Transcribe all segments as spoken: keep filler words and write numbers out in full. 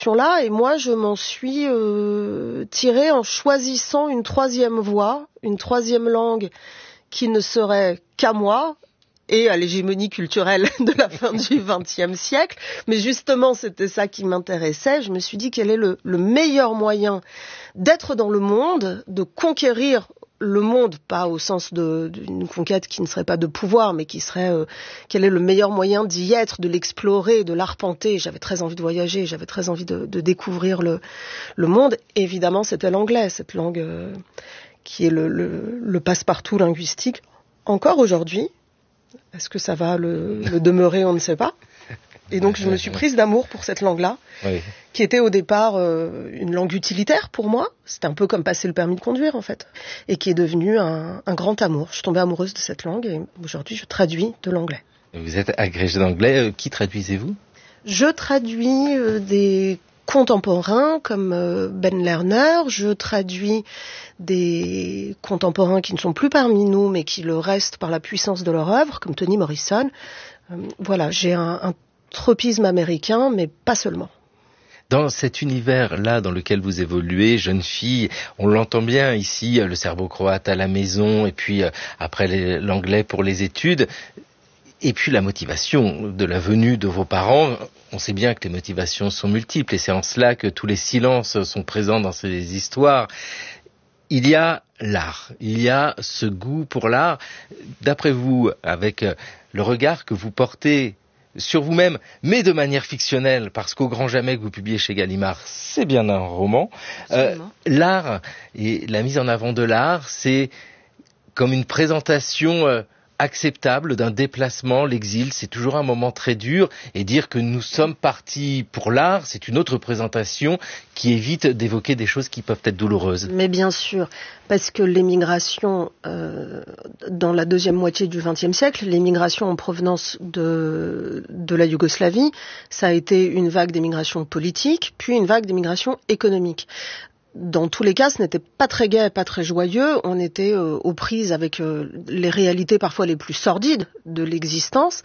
là, et moi je m'en suis euh, tirée en choisissant une troisième voie, une troisième langue qui ne serait qu'à moi et à l'hégémonie culturelle de la fin du vingtième siècle. Mais justement, c'était ça qui m'intéressait. Je me suis dit quel est le, le meilleur moyen d'être dans le monde, de conquérir le monde, pas au sens de, d'une conquête qui ne serait pas de pouvoir, mais qui serait euh, quel est le meilleur moyen d'y être, de l'explorer, de l'arpenter. J'avais très envie de voyager, j'avais très envie de, de découvrir le, le monde. Et évidemment, c'était l'anglais, cette langue euh, qui est le, le, le passe-partout linguistique. Encore aujourd'hui, est-ce que ça va le, le demeurer, on ne sait pas. Et donc je me suis prise d'amour pour cette langue-là, oui. Qui était au départ euh, une langue utilitaire pour moi. C'était un peu comme passer le permis de conduire en fait, et qui est devenue un, un grand amour. Je suis tombée amoureuse de cette langue et aujourd'hui je traduis de l'anglais. Vous êtes agrégée d'anglais, euh, qui traduisez-vous ? Je traduis euh, des contemporains comme euh, Ben Lerner, je traduis des contemporains qui ne sont plus parmi nous mais qui le restent par la puissance de leur œuvre, comme Toni Morrison. Euh, voilà, j'ai un, un tropisme américain, mais pas seulement. Dans cet univers-là dans lequel vous évoluez, jeune fille, on l'entend bien ici, le serbo-croate à la maison, et puis euh, après les, l'anglais pour les études, et puis la motivation de la venue de vos parents. On sait bien que les motivations sont multiples, et c'est en cela que tous les silences sont présents dans ces histoires. Il y a l'art, il y a ce goût pour l'art. D'après vous, avec le regard que vous portez sur vous-même, mais de manière fictionnelle, parce qu'au grand jamais que vous publiez chez Gallimard, c'est bien un roman. Euh, l'art et la mise en avant de l'art, c'est comme une présentation euh, acceptable d'un déplacement. L'exil, c'est toujours un moment très dur, et dire que nous sommes partis pour l'art, c'est une autre présentation qui évite d'évoquer des choses qui peuvent être douloureuses. Mais bien sûr, parce que l'émigration, euh, dans la deuxième moitié du vingtième siècle, l'émigration en provenance de, de la Yougoslavie, ça a été une vague d'émigration politique, puis une vague d'émigration économique. Dans tous les cas, ce n'était pas très gai, pas très joyeux. On était euh, aux prises avec euh, les réalités parfois les plus sordides de l'existence.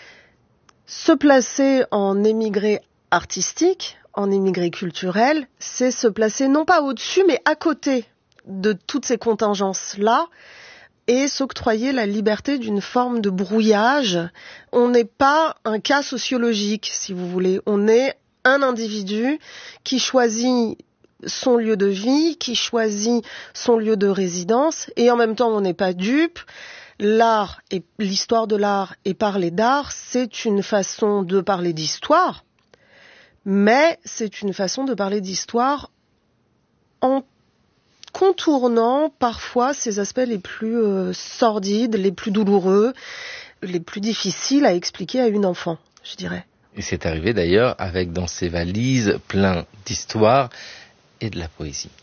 Se placer en émigré artistique, en émigré culturel, c'est se placer non pas au-dessus, mais à côté de toutes ces contingences-là et s'octroyer la liberté d'une forme de brouillage. On n'est pas un cas sociologique, si vous voulez. On est un individu qui choisit son lieu de vie, qui choisit son lieu de résidence, et en même temps on n'est pas dupe. L'art et l'histoire de l'art et parler d'art, c'est une façon de parler d'histoire, mais c'est une façon de parler d'histoire en contournant parfois ces aspects les plus euh, sordides, les plus douloureux, les plus difficiles à expliquer à une enfant, je dirais. Et c'est arrivé d'ailleurs avec dans ces valises plein d'histoires et de la poésie.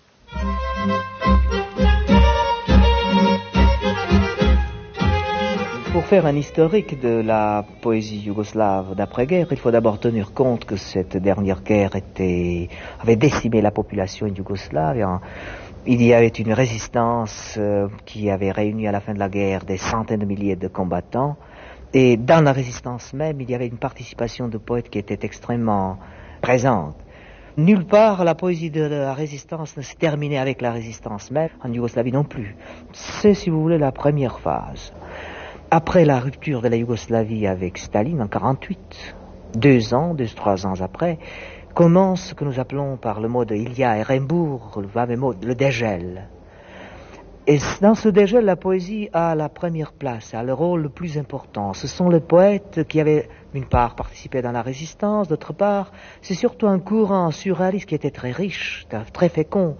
Pour faire un historique de la poésie yougoslave d'après-guerre, il faut d'abord tenir compte que cette dernière guerre était, avait décimé la population yougoslave. Et en, il y avait une résistance euh, qui avait réuni à la fin de la guerre des centaines de milliers de combattants. Et dans la résistance même, il y avait une participation de poètes qui était extrêmement présente. Nulle part la poésie de la résistance ne s'est terminée avec la résistance même, en Yougoslavie non plus. C'est, si vous voulez, la première phase. Après la rupture de la Yougoslavie avec Staline en quarante-huit, deux ans, deux, trois ans après, commence ce que nous appelons par le mot de Ilya Ehrenburg, le fameux mot, le dégel. Et dans ce dégel, la poésie a la première place, a le rôle le plus important. Ce sont les poètes qui avaient, d'une part, participé dans la résistance, d'autre part, c'est surtout un courant surréaliste qui était très riche, très fécond.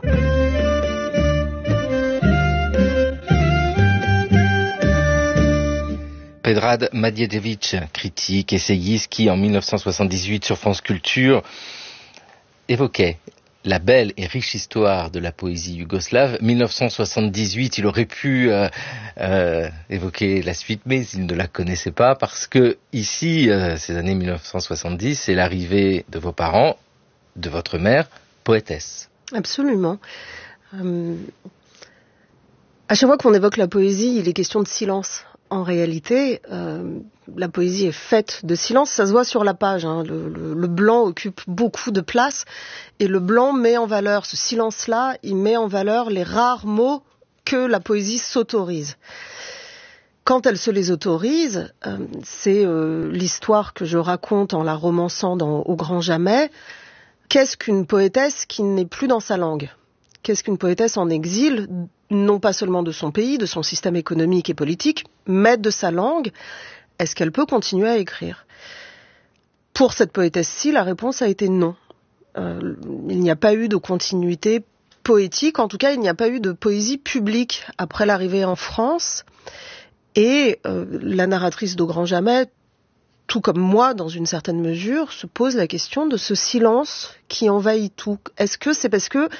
Predrag Madjetović, critique, essayiste, qui en mille neuf cent soixante-dix-huit sur France Culture évoquait la belle et riche histoire de la poésie yougoslave. mille neuf cent soixante-dix-huit, il aurait pu euh, euh, évoquer la suite, mais il ne la connaissait pas, parce que ici, euh, ces années mille neuf cent soixante-dix, c'est l'arrivée de vos parents, de votre mère, poétesse. Absolument. Euh, à chaque fois qu'on évoque la poésie, il est question de silence en réalité, euh, la poésie est faite de silence. Ça se voit sur la page. Hein. Le, le, le blanc occupe beaucoup de place et le blanc met en valeur, ce silence-là, il met en valeur les rares mots que la poésie s'autorise. Quand elle se les autorise, euh, c'est euh, l'histoire que je raconte en la romançant dans Au grand jamais. Qu'est-ce qu'une poétesse qui n'est plus dans sa langue ? Qu'est-ce qu'une poétesse en exil, non pas seulement de son pays, de son système économique et politique, mais de sa langue ? Est-ce qu'elle peut continuer à écrire ? Pour cette poétesse-ci, la réponse a été non. Euh, il n'y a pas eu de continuité poétique, en tout cas, il n'y a pas eu de poésie publique après l'arrivée en France. Et euh, la narratrice d'Au grand jamais, tout comme moi, dans une certaine mesure, se pose la question de ce silence qui envahit tout. Est-ce que c'est parce que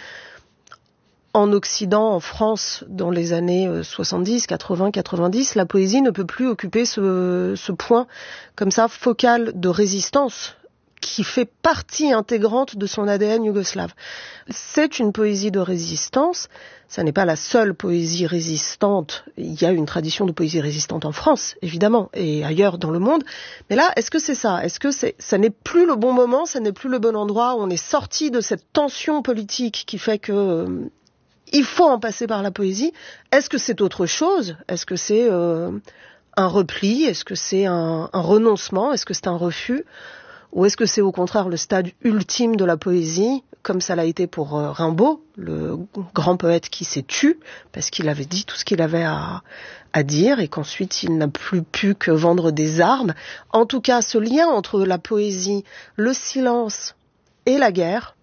en Occident, en France, dans les années soixante-dix, quatre-vingts, quatre-vingt-dix, la poésie ne peut plus occuper ce, ce point comme ça focal de résistance qui fait partie intégrante de son A D N yougoslave. C'est une poésie de résistance. Ça n'est pas la seule poésie résistante. Il y a une tradition de poésie résistante en France, évidemment, et ailleurs dans le monde. Mais là, est-ce que c'est ça ? Est-ce que c'est, ça n'est plus le bon moment, ça n'est plus le bon endroit où on est sorti de cette tension politique qui fait que euh, il faut en passer par la poésie. Est-ce que c'est autre chose ? Est-ce que c'est euh, un repli ? Est-ce que c'est un, un renoncement ? Est-ce que c'est un refus ? Ou est-ce que c'est au contraire le stade ultime de la poésie, comme ça l'a été pour euh, Rimbaud, le grand poète qui s'est tu, parce qu'il avait dit tout ce qu'il avait à, à dire, et qu'ensuite il n'a plus pu que vendre des armes. En tout cas, ce lien entre la poésie, le silence et la guerre,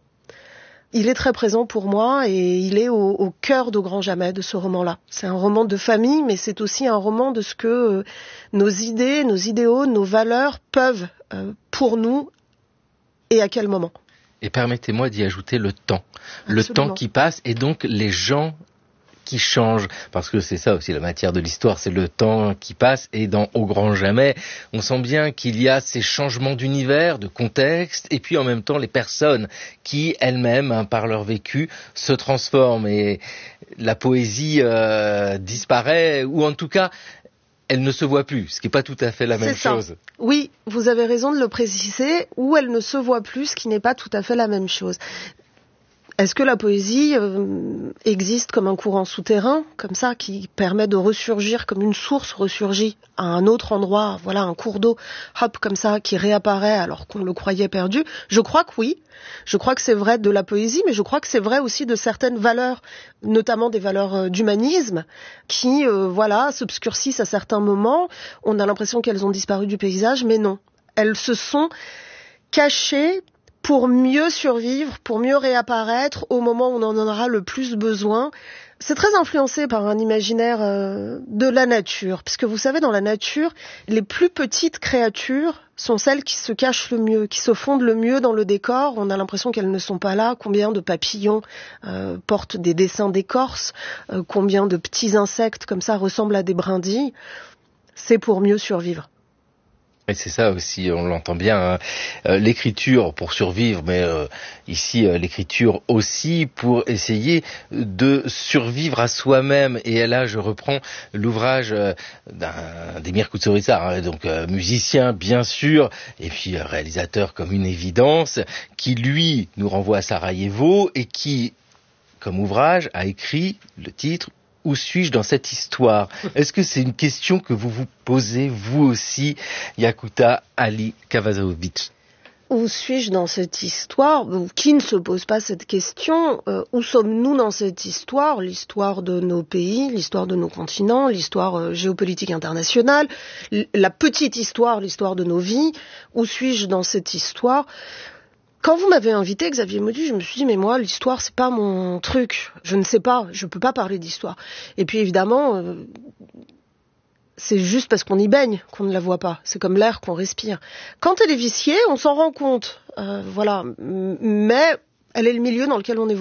il est très présent pour moi et il est au, au cœur d'Au grand jamais, de ce roman-là. C'est un roman de famille, mais c'est aussi un roman de ce que euh, nos idées, nos idéaux, nos valeurs peuvent euh, pour nous et à quel moment. Et permettez-moi d'y ajouter le temps. Absolument. Le temps qui passe et donc les gens qui changent, parce que c'est ça aussi la matière de l'histoire, c'est le temps qui passe, et dans Au grand jamais, on sent bien qu'il y a ces changements d'univers, de contexte, et puis en même temps les personnes qui elles-mêmes, hein, par leur vécu, se transforment, et la poésie euh, disparaît, ou en tout cas, elle ne se voit plus, ce qui n'est pas tout à fait la même c'est chose. Ça. Oui, vous avez raison de le préciser, ou elle ne se voit plus, ce qui n'est pas tout à fait la même chose. Est-ce que la poésie euh, existe comme un courant souterrain, comme ça, qui permet de ressurgir, comme une source ressurgit à un autre endroit, voilà, un cours d'eau, hop, comme ça, qui réapparaît alors qu'on le croyait perdu ? Je crois que oui. Je crois que c'est vrai de la poésie, mais je crois que c'est vrai aussi de certaines valeurs, notamment des valeurs euh, d'humanisme, qui, euh, voilà, s'obscurcissent à certains moments. On a l'impression qu'elles ont disparu du paysage, mais non. Elles se sont cachées pour mieux survivre, pour mieux réapparaître au moment où on en aura le plus besoin. C'est très influencé par un imaginaire euh, de la nature, puisque vous savez, dans la nature, les plus petites créatures sont celles qui se cachent le mieux, qui se fondent le mieux dans le décor. On a l'impression qu'elles ne sont pas là. Combien de papillons euh, portent des dessins d'écorce, euh, combien de petits insectes comme ça ressemblent à des brindilles. C'est pour mieux survivre. Et c'est ça aussi, on l'entend bien, hein. euh, l'écriture pour survivre, mais euh, ici euh, l'écriture aussi pour essayer de survivre à soi-même. Et là, je reprends l'ouvrage euh, d'un d'Emir Kusturica, hein, donc euh, musicien bien sûr, et puis euh, réalisateur comme une évidence, qui lui nous renvoie à Sarajevo et qui, comme ouvrage, a écrit le titre « Où suis-je dans cette histoire ?» Est-ce que c'est une question que vous vous posez, vous aussi, Yakuta Ali Kavazovic ? Où suis-je dans cette histoire ? Qui ne se pose pas cette question ? euh, Où sommes-nous dans cette histoire ? L'histoire de nos pays, l'histoire de nos continents, l'histoire euh, géopolitique internationale, la petite histoire, l'histoire de nos vies. Où suis-je dans cette histoire ? Quand vous m'avez invité, Xavier Mauduit, je me suis dit, mais moi, l'histoire, c'est pas mon truc. Je ne sais pas, je peux pas parler d'histoire. Et puis, évidemment, euh, c'est juste parce qu'on y baigne qu'on ne la voit pas. C'est comme l'air qu'on respire. Quand elle est viciée, on s'en rend compte. Euh, voilà. Mais elle est le milieu dans lequel on évolue.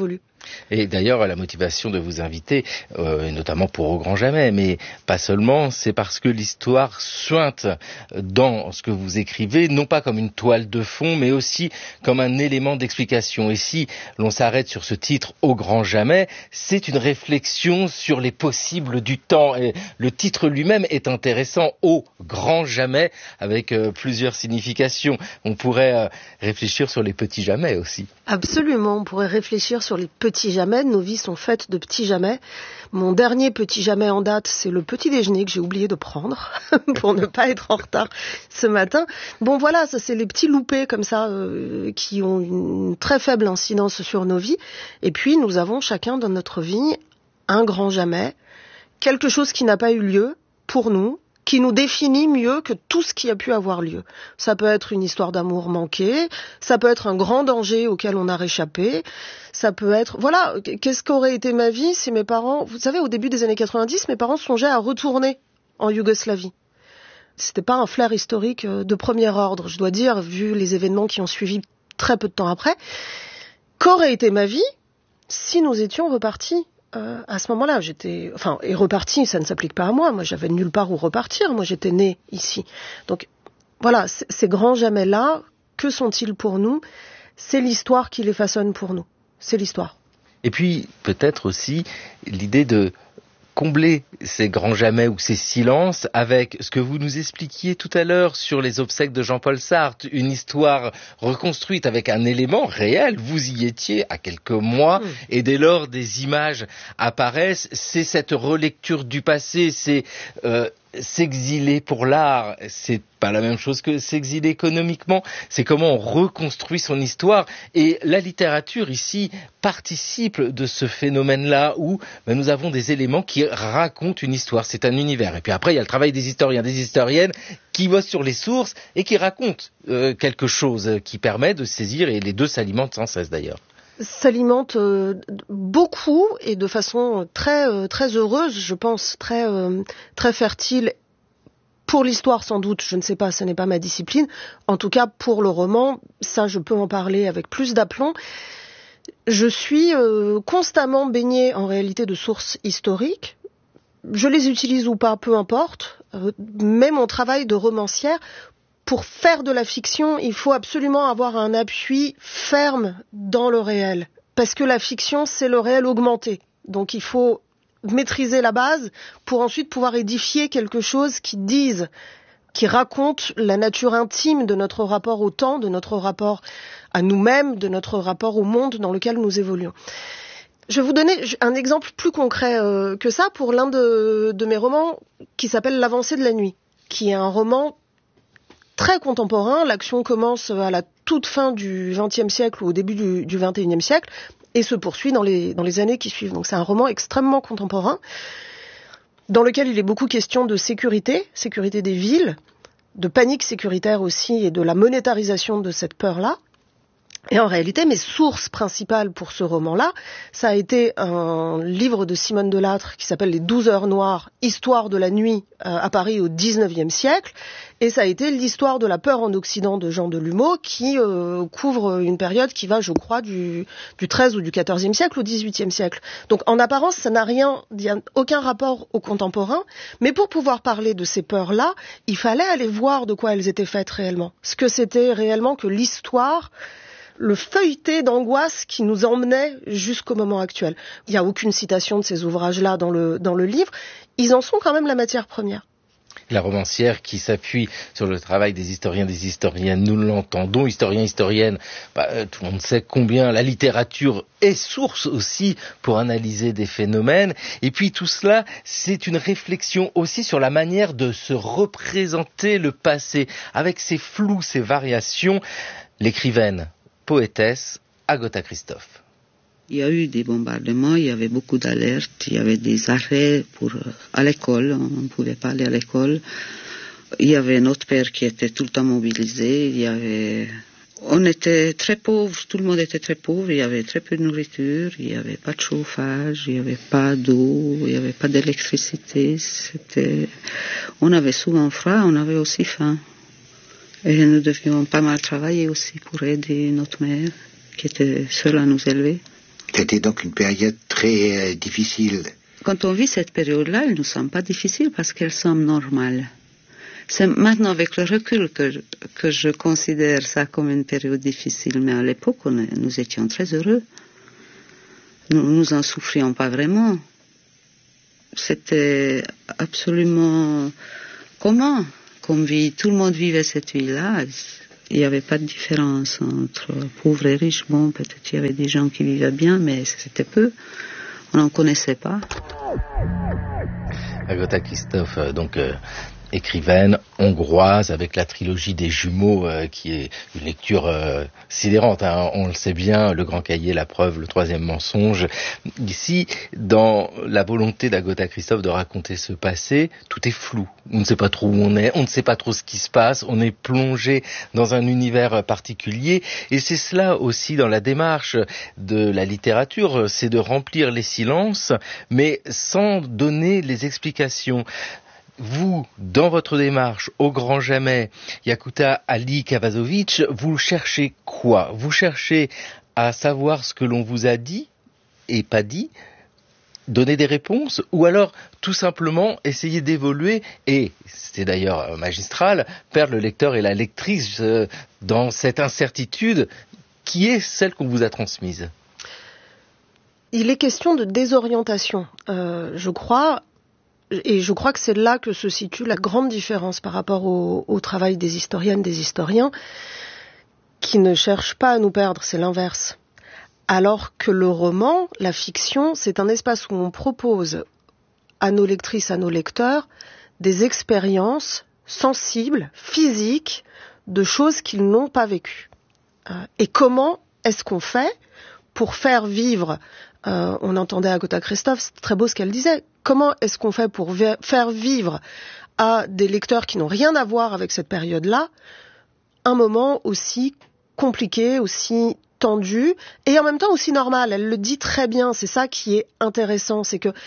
Et d'ailleurs, la motivation de vous inviter, euh, notamment pour Au Grand Jamais, mais pas seulement, c'est parce que l'histoire suinte dans ce que vous écrivez, non pas comme une toile de fond, mais aussi comme un élément d'explication. Et si l'on s'arrête sur ce titre Au Grand Jamais, c'est une réflexion sur les possibles du temps. Et le titre lui-même est intéressant, Au Grand Jamais, avec euh, plusieurs significations. On pourrait euh, réfléchir sur les petits jamais aussi. Absolument, on pourrait réfléchir sur les petits jamais. Nos vies sont faites de petits jamais. Mon dernier petit jamais en date, c'est le petit déjeuner que j'ai oublié de prendre pour ne pas être en retard ce matin. Bon voilà, ça c'est les petits loupés comme ça euh, qui ont une très faible incidence sur nos vies. Et puis nous avons chacun dans notre vie un grand jamais, quelque chose qui n'a pas eu lieu pour nous, qui nous définit mieux que tout ce qui a pu avoir lieu. Ça peut être une histoire d'amour manquée, ça peut être un grand danger auquel on a réchappé, ça peut être... Voilà, qu'est-ce qu'aurait été ma vie si mes parents... Vous savez, au début des années quatre-vingt-dix, mes parents songeaient à retourner en Yougoslavie. C'était pas un flair historique de premier ordre, je dois dire, vu les événements qui ont suivi très peu de temps après. Qu'aurait été ma vie si nous étions repartis Euh, à ce moment-là, j'étais, enfin, et reparti, ça ne s'applique pas à moi. Moi, j'avais nulle part où repartir. Moi, j'étais née ici. Donc, voilà, c- ces grands jamais-là, que sont-ils pour nous? C'est l'histoire qui les façonne pour nous. C'est l'histoire. Et puis, peut-être aussi, l'idée de combler ces grands jamais ou ces silences avec ce que vous nous expliquiez tout à l'heure sur les obsèques de Jean-Paul Sartre, une histoire reconstruite avec un élément réel. Vous y étiez à quelques mois, mmh. et dès lors des images apparaissent. C'est cette relecture du passé, c'est euh, s'exiler pour l'art. C'est pas la même chose que s'exiler économiquement. C'est comment on reconstruit son histoire. Et la littérature ici participe de ce phénomène-là où ben, nous avons des éléments qui racontent une histoire. C'est un univers. Et puis après, il y a le travail des historiens, des historiennes qui bossent sur les sources et qui racontent euh, quelque chose qui permet de saisir, et les deux s'alimentent sans cesse d'ailleurs. S'alimente euh, beaucoup et de façon très euh, très heureuse, je pense, très euh, très fertile. Pour l'histoire, sans doute, je ne sais pas, ce n'est pas ma discipline. En tout cas, pour le roman, ça, je peux en parler avec plus d'aplomb. Je suis euh, constamment baignée, en réalité, de sources historiques. Je les utilise ou pas, peu importe. Euh, mais mon travail de romancière, pour faire de la fiction, il faut absolument avoir un appui ferme dans le réel. Parce que la fiction, c'est le réel augmenté. Donc, il faut maîtriser la base pour ensuite pouvoir édifier quelque chose qui dise, qui raconte la nature intime de notre rapport au temps, de notre rapport à nous-mêmes, de notre rapport au monde dans lequel nous évoluons. Je vais vous donner un exemple plus concret euh, que ça pour l'un de, de mes romans qui s'appelle L'avancée de la nuit, qui est un roman très contemporain. L'action commence à la toute fin du vingtième siècle ou au début du, du vingt et unième siècle et se poursuit dans les, dans les années qui suivent. Donc c'est un roman extrêmement contemporain dans lequel il est beaucoup question de sécurité, sécurité des villes, de panique sécuritaire aussi et de la monétarisation de cette peur-là. Et en réalité, mes sources principales pour ce roman-là, ça a été un livre de Simone Delattre qui s'appelle Les douze heures noires, histoire de la nuit euh, à Paris au dix-neuvième siècle, et ça a été l'histoire de la peur en Occident de Jean Delumeau qui euh, couvre une période qui va, je crois, du, du treizième ou du quatorzième siècle au dix-huitième siècle. Donc en apparence, ça n'a rien, il n'y a aucun rapport au contemporain, mais pour pouvoir parler de ces peurs-là, il fallait aller voir de quoi elles étaient faites réellement, ce que c'était réellement que l'histoire, le feuilleté d'angoisse qui nous emmenait jusqu'au moment actuel. Il n'y a aucune citation de ces ouvrages-là dans le, dans le livre. Ils en sont quand même la matière première. La romancière qui s'appuie sur le travail des historiens, des historiennes, nous l'entendons, historiens, historiennes, bah, euh, tout le monde sait combien la littérature est source aussi pour analyser des phénomènes. Et puis tout cela, c'est une réflexion aussi sur la manière de se représenter le passé, avec ses flous, ses variations. L'écrivaine, poétesse, Agota Christophe. Il y a eu des bombardements, il y avait beaucoup d'alertes, il y avait des arrêts pour, à l'école, on ne pouvait pas aller à l'école. Il y avait notre père qui était tout le temps mobilisé, il y avait... On était très pauvres, tout le monde était très pauvre, il y avait très peu de nourriture, il n'y avait pas de chauffage, il n'y avait pas d'eau, il n'y avait pas d'électricité. C'était... On avait souvent froid, on avait aussi faim. Et nous devions pas mal travailler aussi pour aider notre mère, qui était seule à nous élever. C'était donc une période très euh, difficile. Quand on vit cette période-là, elle ne nous semble pas difficile parce qu'elle semble normale. C'est maintenant avec le recul que, que je considère ça comme une période difficile, mais à l'époque, on, nous étions très heureux. Nous nous en souffrions pas vraiment. C'était absolument commun comme vie. Tout le monde vivait cette vie-là. Il n'y avait pas de différence entre pauvres et riches. Bon, peut-être il y avait des gens qui vivaient bien, mais c'était peu. On n'en connaissait pas. Agota Christophe, donc euh, écrivaine hongroise avec la trilogie des jumeaux, euh, qui est une lecture euh, sidérante, hein, on le sait bien, Le Grand Cahier, La Preuve, Le Troisième Mensonge. Ici, dans la volonté d'Agota Christophe de raconter ce passé, tout est flou. On ne sait pas trop où on est, on ne sait pas trop ce qui se passe, on est plongé dans un univers particulier, et c'est cela aussi dans la démarche de la littérature, c'est de remplir les silences, mais sans donner les explications. Vous, dans votre démarche, au grand jamais, Yakuta Ali Kavazovic, vous cherchez quoi? Vous cherchez à savoir ce que l'on vous a dit et pas dit, donner des réponses, ou alors tout simplement essayer d'évoluer, et c'est d'ailleurs magistral, perdre le lecteur et la lectrice dans cette incertitude qui est celle qu'on vous a transmise. Il est question de désorientation, euh, je crois. Et je crois que c'est là que se situe la grande différence par rapport au, au travail des historiennes, des historiens, qui ne cherchent pas à nous perdre, c'est l'inverse. Alors que le roman, la fiction, c'est un espace où on propose à nos lectrices, à nos lecteurs, des expériences sensibles, physiques, de choses qu'ils n'ont pas vécues. Et comment est-ce qu'on fait pour faire vivre, euh, on entendait Agota Christophe, c'est très beau ce qu'elle disait, comment est-ce qu'on fait pour v- faire vivre à des lecteurs qui n'ont rien à voir avec cette période-là, un moment aussi compliqué, aussi tendu, et en même temps aussi normal. Elle le dit très bien, c'est ça qui est intéressant, c'est que,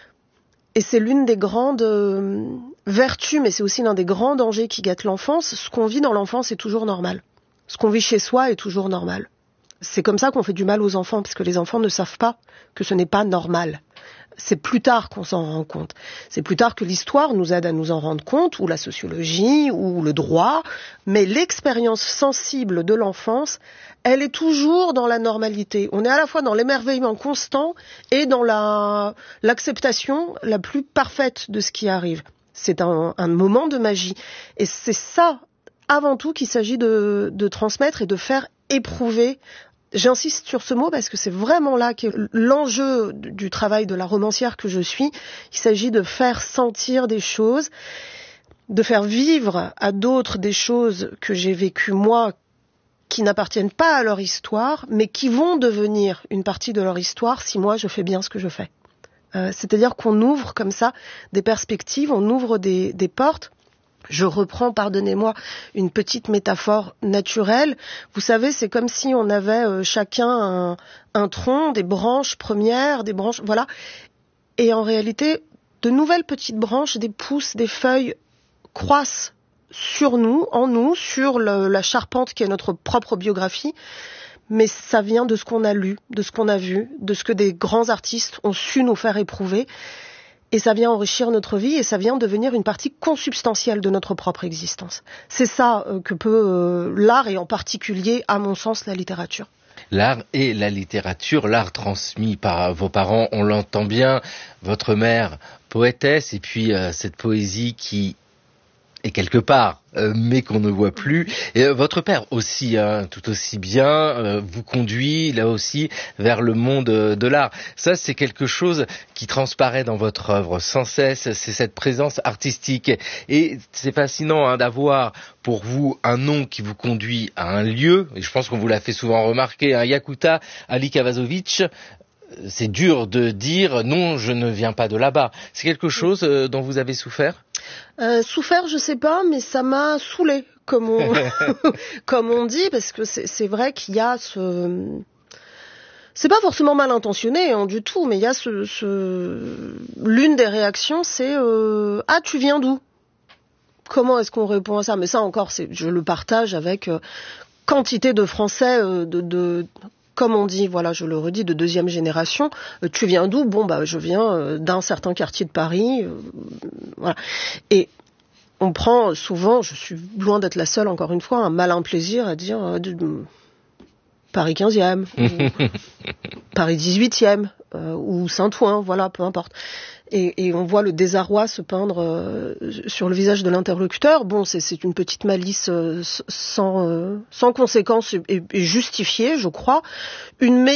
et c'est l'une des grandes euh, vertus, mais c'est aussi l'un des grands dangers qui guettent l'enfance, ce qu'on vit dans l'enfance est toujours normal. Ce qu'on vit chez soi est toujours normal. C'est comme ça qu'on fait du mal aux enfants, parce que les enfants ne savent pas que ce n'est pas normal. C'est plus tard qu'on s'en rend compte. C'est plus tard que l'histoire nous aide à nous en rendre compte, ou la sociologie, ou le droit. Mais l'expérience sensible de l'enfance, elle est toujours dans la normalité. On est à la fois dans l'émerveillement constant et dans la, l'acceptation la plus parfaite de ce qui arrive. C'est un, un moment de magie. Et c'est ça, avant tout, qu'il s'agit de, de transmettre et de faire éprouver. J'insiste sur ce mot parce que c'est vraiment là que l'enjeu du travail de la romancière que je suis. Il s'agit de faire sentir des choses, de faire vivre à d'autres des choses que j'ai vécues moi, qui n'appartiennent pas à leur histoire, mais qui vont devenir une partie de leur histoire si moi je fais bien ce que je fais. Euh, c'est-à-dire qu'on ouvre comme ça des perspectives, on ouvre des, des portes. Je reprends, pardonnez-moi, une petite métaphore naturelle. Vous savez, c'est comme si on avait euh, chacun un, un tronc, des branches premières, des branches, voilà. Et en réalité, de nouvelles petites branches, des pousses, des feuilles croissent sur nous, en nous, sur le, la charpente qui est notre propre biographie. Mais ça vient de ce qu'on a lu, de ce qu'on a vu, de ce que des grands artistes ont su nous faire éprouver. Et ça vient enrichir notre vie et ça vient devenir une partie consubstantielle de notre propre existence. C'est ça euh, que peut euh, l'art et en particulier, à mon sens, la littérature. L'art et la littérature, l'art transmis par vos parents, on l'entend bien, votre mère poétesse et puis euh, cette poésie qui est quelque part, euh, mais qu'on ne voit plus. Et euh, votre père aussi, hein, tout aussi bien, euh, vous conduit là aussi vers le monde euh, de l'art. Ça, c'est quelque chose qui transparaît dans votre œuvre sans cesse, c'est cette présence artistique. Et c'est fascinant hein, d'avoir pour vous un nom qui vous conduit à un lieu, et je pense qu'on vous l'a fait souvent remarquer, hein, Yakuta Ali Kavazovic. C'est dur de dire non, je ne viens pas de là-bas. C'est quelque chose euh, dont vous avez souffert ? Euh, souffert, je sais pas, mais ça m'a saoulée, comme on, comme on dit, parce que c'est, c'est vrai qu'il y a ce, c'est pas forcément mal intentionné hein, du tout, mais il y a ce, ce, l'une des réactions, c'est euh, ah tu viens d'où ? Comment est-ce qu'on répond à ça ? Mais ça encore, c'est, je le partage avec euh, quantité de Français, euh, de, de comme on dit, voilà, je le redis, de deuxième génération, euh, tu viens d'où? Bon, bah, je viens euh, d'un certain quartier de Paris, euh, voilà. Et on prend souvent, je suis loin d'être la seule, encore une fois, un malin plaisir à dire euh, de, de, Paris quinzième, ou Paris dix-huitième, euh, ou Saint-Ouen, voilà, peu importe. Et, et on voit le désarroi se peindre euh, sur le visage de l'interlocuteur. Bon, c'est, c'est une petite malice euh, sans, euh, sans conséquence et, et justifiée, je crois. Une